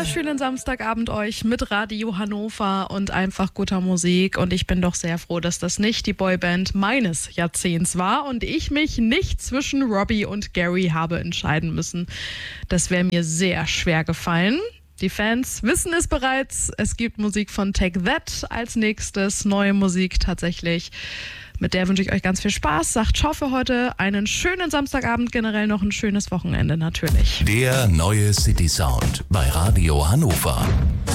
wunderschönen Samstagabend euch mit Radio Hannover und einfach guter Musik. Und ich bin doch sehr froh, dass das nicht die Boyband meines Jahrzehnts war und ich mich nicht zwischen Robbie und Gary habe entscheiden müssen. Das wäre mir sehr schwer gefallen. Die Fans wissen es bereits. Es gibt Musik von Take That als nächstes, neue Musik tatsächlich. Mit der wünsche ich euch ganz viel Spaß. Sagt ciao für heute, einen schönen Samstagabend, generell noch ein schönes Wochenende natürlich. Der neue City Sound bei Radio Hannover.